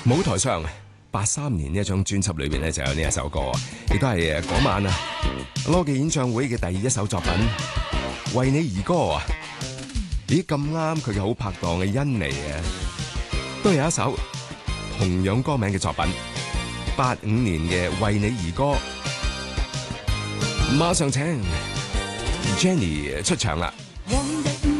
舞台上83年呢一張專輯裏邊咧就有呢一首歌，亦都係嗰晚啊羅嘅演唱會嘅第一首作品《為你而歌》啊！咦，咁啱佢嘅好拍檔嘅甄妮啊，都有一首同樣歌名嘅作品，85年嘅《為你而歌》，馬上請 Jenny 出場啦！